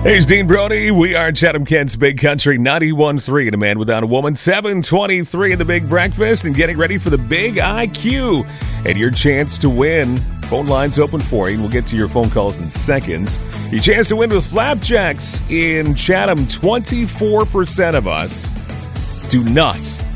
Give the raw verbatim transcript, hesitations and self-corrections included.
Hey, it's Dean Brody. We are Chatham Kent's Big Country ninety-one point three. And a man without a woman, seven twenty-three in the Big Breakfast, and getting ready for the Big I Q and your chance to win. Phone lines open for you. We'll get to your phone calls in seconds. Your chance to win with Flapjacks in Chatham. twenty-four percent of us do not